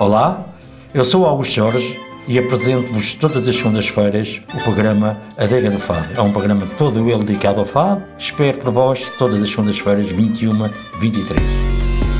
Olá, eu sou o Augusto Jorge e apresento-vos todas as segundas-feiras o programa Adega do Fado. É um programa todo ele dedicado ao fado. Espero por vós todas as segundas-feiras, 21, 23.